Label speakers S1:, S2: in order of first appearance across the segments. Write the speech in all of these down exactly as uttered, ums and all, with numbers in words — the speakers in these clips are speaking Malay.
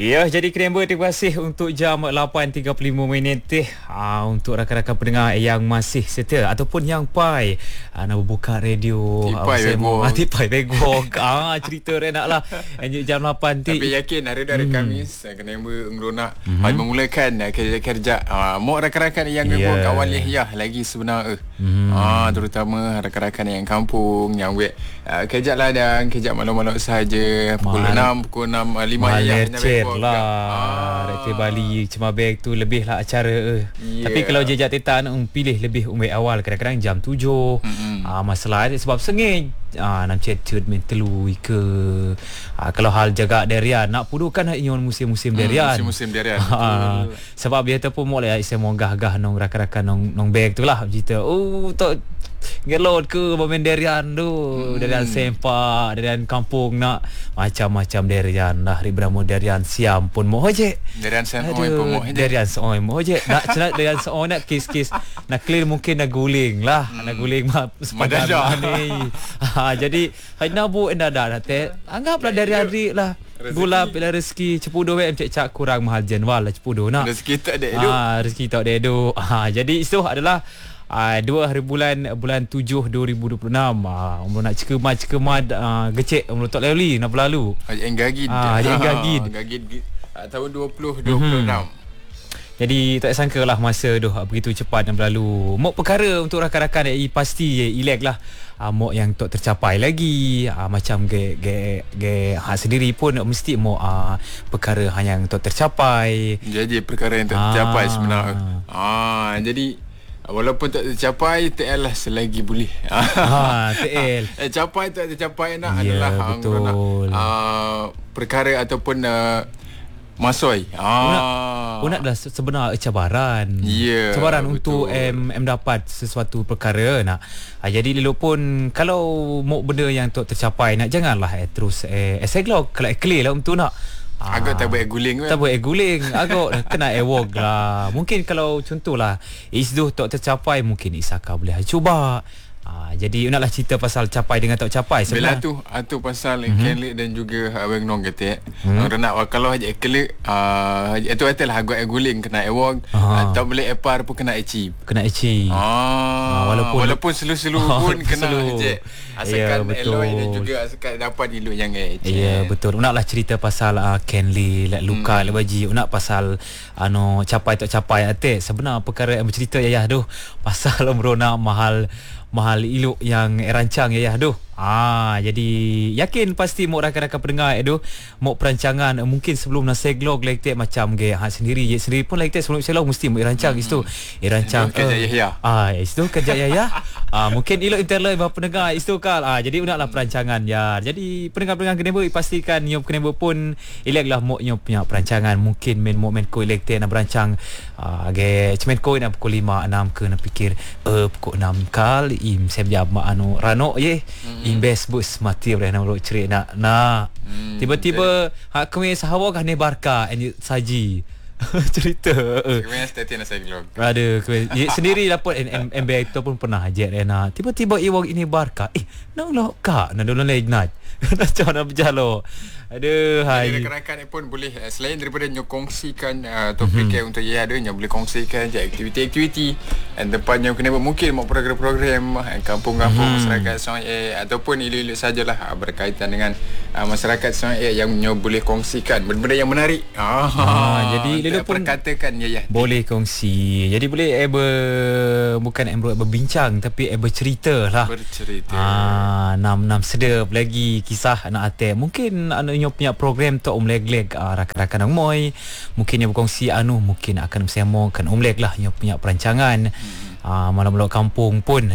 S1: Ya, jadi Krember, terima kasih untuk jam lapan tiga puluh lima minit teh. Ha, untuk rakan-rakan pendengar yang masih setia ataupun yang pai ha, nak buka radio.
S2: Tipai
S1: Bego. Ha, tipai Bego. Ah, cerita rendak lah. Anjuk jam lapan teh.
S2: Tapi yakin hari dari hmm. Khamis Krember ngeronak mm-hmm. hari memulakan kerja-kerja. Ha, mau rakan-rakan yang yeah. Gabung awalnya ya lagi sebenar. Mm. Ha, terutama rakan-rakan yang kampung yang wek uh, kejap ladang, kejap malam-malam saja pukul enam, pukul enam lima ya.
S1: Lah Rekti Bali Cuma beg tu lebih lah acara yeah. Tapi kalau jejak tetan um, pilih lebih umur awal, kadang-kadang jam tujuh. Mm-hmm. ah, Masalah sebab sengit ah, nak cetut main telu ke ah, kalau hal jaga darian nak pudukan nak inyon musim-musim darian
S2: hmm, musim-musim darian
S1: ah, sebab dia tu pun boleh saya mau gah-gah nong rakan-rakan nong, nong beg tu lah cerita oh tok gelot ke bermain darian tu hmm. darian sempak, darian kampung nak macam-macam darian lah ribramo darian siam pun mau je
S2: darian siam pun mau je
S1: darian soy mau je nak celat darian soy nak kes-kes nak clear mungkin nak guling lah hmm. nak guling mah sepadan ni ha, jadi hanya bu enda dah teh anggaplah darian ri lah gula bila rezeki cepudo wek cek cak kurang mahal jenwal lah cepudo nak
S2: rezeki tak ada edu
S1: ha, rezeki tak ada edu ha, jadi itu adalah Uh, dua hari bulan bulan tujuh dua ribu dua puluh enam uh, umur nak cekemad cekemad uh, gecek umur tak leli nak berlalu
S2: Haji Enggagid
S1: uh, Haji Enggagid
S2: Enggagid uh, tahun dua puluh dua puluh enam.
S1: Mm-hmm. Jadi tak sangka lah masa tu begitu cepat dan berlalu. Mok perkara untuk rakan-rakan yang pasti ilek lah uh, mok yang tak tercapai lagi uh, macam ge ge ge hak sendiri pun mesti mok uh, perkara yang tak tercapai.
S2: Jadi perkara yang tak tercapai uh, sebenarnya. Ah jadi walaupun tak tercapai, T L lah selagi boleh.
S1: Ha, T L.
S2: eh, capai tak tercapai nak
S1: ya,
S2: adalah
S1: betul.
S2: Nak, uh, perkara ataupun uh, masoi.
S1: Ah. Unak dah sebenar cabaran.
S2: Yeah,
S1: cabaran
S2: betul.
S1: untuk em em dapat sesuatu perkara nak. Ha, jadi lelo pun kalau mau benda yang tak tercapai nak janganlah eh, terus eh eseglok kalau clear lah untuk nak
S2: agak tak boleh guling kan?
S1: Tak boleh guling. Agak kena ewok lah. Mungkin kalau contohlah Isduh tak tercapai, mungkin Isaka boleh cuba. Ah, jadi naklah cerita pasal capai dengan tak capai
S2: sebenarnya. Bila tu atu pasal mm-hmm. Ken Lik dan juga Abang Nong kata mm-hmm. uh, nak kalau Haji Ken uh, itu betul lah agak guling kena award uh, tak boleh epar pun kena achieve.
S1: Kena achieve.
S2: Ah, uh, walaupun walaupun selu-selu pun kena je. Asalkan yeah, eloi dan juga asalkan dapat eloi yang achieve.
S1: Ya yeah, betul. Naklah cerita pasal uh, Ken Lik like, luka hmm. lebaji nak pasal anu capai tak capai ate sebenar perkara yang bercerita yayah tu pasal merona mahal mahal iluk yang rancang ya ya doh. Ah, jadi yakin pasti mau rakan-rakan pendengar itu mau perancangan mungkin sebelum nak seglog like macam ge ha sendiri je sendiri pun like sebelum seglog mesti mau rancang hmm. itu. Eh rancang
S2: kerja uh, ya.
S1: Ah, itu kerja ya ya. Ah, mungkin iluk internet bapa pendengar itu kal. Ah, jadi unaklah perancangan ya. Jadi pendengar-pendengar Knebber pastikan nyop Knebber pun ileklah mau nyop punya perancangan mungkin main moment ko elekte nak berancang ah ge cemen ko nak pukul lima enam ke nak fikir eh pukul enam kali im sebab anu rano ye. Hmm. Invest bus mati boleh nak cerit nak nak hmm, tiba-tiba hak kemis hawa kan ni barka and saji cerita
S2: kemis tadi nak saya blog
S1: ada kemis sendiri dapat M B itu pun pernah jet Rena tiba-tiba iwang ini barka eh nak lo kak nak dulu nak macam nak berjalo aduh hai
S2: rakan-rakan pun boleh selain daripada nyokongsikan uh, topik mm-hmm. yang untuk ya ada yang boleh kongsikan je aktiviti-aktiviti dan depannya kena mungkin mau program-program kampung-kampung mm-hmm. masyarakat Sungai Air ataupun ilu-ilu sajalah uh, berkaitan dengan uh, masyarakat Sungai Air yang nyo boleh kongsikan benda-benda yang menarik ah,
S1: ah jadi ilu pun
S2: katakan ya ya
S1: boleh kongsi jadi boleh eh ber, bukan eh berbincang tapi eh bercerita lah
S2: bercerita
S1: ah nam nam sedap lagi kisah anak ate mungkin anu nyo punya program tu om leg-leg uh, rakan-rakan ang moy mungkin yang berkongsi anu mungkin akan bersama kan om leg lah nyo punya perancangan hmm. uh, malam-malam kampung pun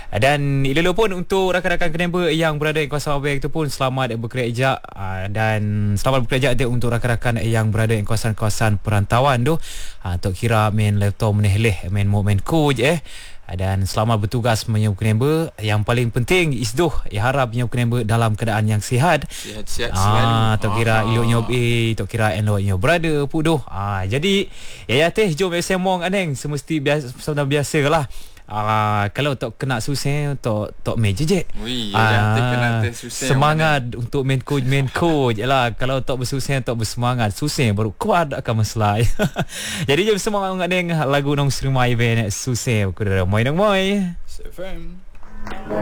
S1: dan ilalo pun untuk rakan-rakan Knebber yang berada di kawasan objek itu pun selamat bekerja uh, dan selamat bekerja untuk rakan-rakan yang berada di kawasan-kawasan perantauan tu uh, tok kira main laptop menehleh main moment coach eh dan selamat bertugas menyambut Knebber. Yang paling penting isduh ya harap menyambut Knebber dalam keadaan yang sihat.
S2: Sihat-sihat
S1: ah, tak kira ilok nyob eh, tak kira elok nyob berada puduh. Ah, jadi ya ya teh jom semong aneng semesti biasa sudah biasalah. Ah, kalau tok kena susah tok tok meja je.
S2: Ui, ya, uh, kena susah.
S1: Semangat mana? Untuk main coach main coach. Yalah, kalau tok bersusah tok bersemangat. Susah baru kuat akan masalah. Jadi jom semua orang dengan lagu nong Sri Mai ben susah aku dah moi nong moi.
S2: F M.